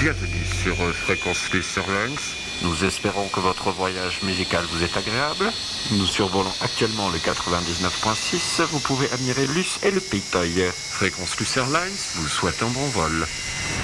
Bienvenue sur Fréquence Plus Airlines. Nous espérons que votre voyage musical vous est agréable. Nous survolons actuellement le 99.6. Vous pouvez admirer Luce et le Pitoy. Fréquence Plus Airlines vous souhaite un bon vol.